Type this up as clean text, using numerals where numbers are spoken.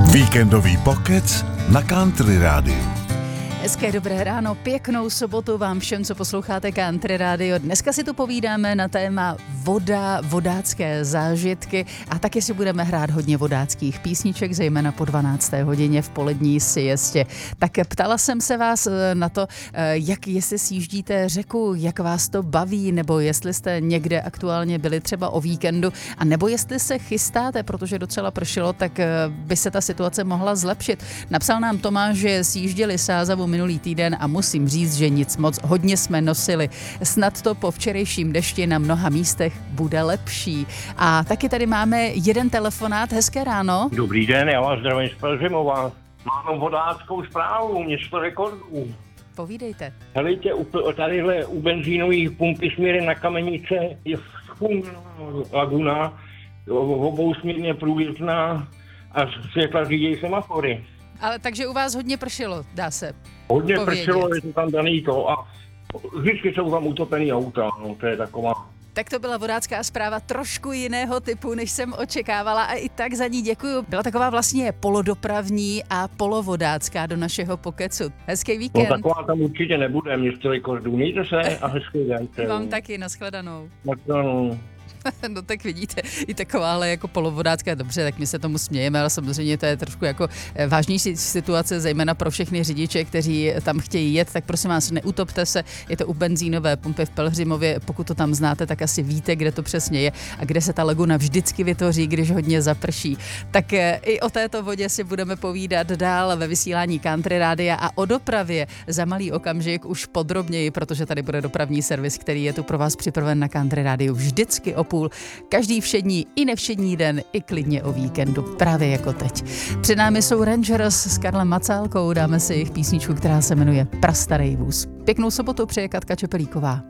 Víkendový pokec na Country Rádiu. Hezké dobré ráno, pěknou sobotu vám všem, co posloucháte Country Radio. Dneska si tu povídáme na téma voda, vodácké zážitky a taky si budeme hrát hodně vodáckých písniček, zejména po 12. hodině v polední siestě. Tak ptala jsem se vás na to, jestli sjíždíte řeku, jak vás to baví, nebo jestli jste někde aktuálně byli třeba o víkendu, a nebo jestli se chystáte, protože docela pršelo, tak by se ta situace mohla zlepšit. Napsal nám Tomáš, že sjížděli Sázavu minulý týden a musím říct, že nic moc, hodně jsme nosili. Snad to po včerejším dešti na mnoha místech bude lepší. A taky tady máme jeden telefonát. Hezké ráno. Dobrý den, já vás zdravím z Pelhřimova. Mám vodáckou zprávu, město rekordů. Povídejte. Helejte, tadyhle u benzínových pumpy směrem na Kamenice je laguna, obousměrně průjezdná a světla řídí semafory. Ale takže u vás hodně pršelo, dá se Hodně povědět. pršelo, je to tam daný to a vždycky jsou tam utopený auta, no to je taková. Tak to byla vodácká zpráva trošku jiného typu, než jsem očekávala, a i tak za ní děkuju. Byla taková vlastně polodopravní a polovodácká do našeho pokecu. Hezký víkend. No taková tam určitě nebude, město rekordů. Mějte se a hezký den. Vám taky, nashledanou. No. No tak vidíte, i takováhle jako polovodácká, dobře, tak my se tomu smějeme, ale samozřejmě to je trošku jako vážnější situace, zejména pro všechny řidiče, kteří tam chtějí jet, tak prosím vás, neutopte se, je to u benzínové pumpy v Pelhřimově, pokud to tam znáte, tak asi víte, kde to přesně je a kde se ta laguna vždycky vytvoří, když hodně zaprší. Tak i o této vodě si budeme povídat dál ve vysílání Country Rádia a o dopravě za malý okamžik už podrobněji, protože tady bude dopravní servis, který je tu pro vás připraven na Country Rádiu vždycky o půl, každý všední i nevšední den, i klidně o víkendu, právě jako teď. Před námi jsou Rangers s Karlem Macálkou, dáme si jejich písničku, která se jmenuje Prastarej vůz. Pěknou sobotu přeje Katka Čepelíková.